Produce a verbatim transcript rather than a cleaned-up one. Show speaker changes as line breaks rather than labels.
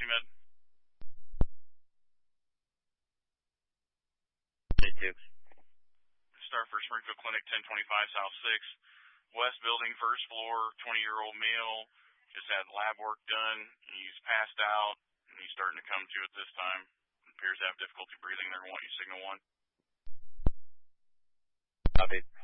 Med.
Two.
Start for Springfield Clinic, ten twenty-five South sixth. West building, first floor, twenty-year-old male. Just had lab work done. He's passed out, and he's starting to come to at this time. Appears to have difficulty breathing. They're going to want you signal one.
Copy.